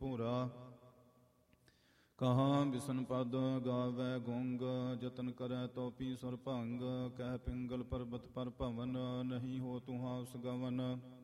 ਭੂਰਾ। ਕਹਾਂ ਬਿਸਨ ਪਦ ਗਾਵੈ ਗੁੰਗ, ਜਤਨ ਕਰੈ ਤੋਪੀ ਸੁਰ ਭੰਗ। ਕਹਿ ਪਿੰਗਲ ਪਰਬਤ ਪਰ ਭਵਨ, ਨਹੀਂ ਹੋ ਤੁਹਾਂ ਉਸ ਗਵਨ।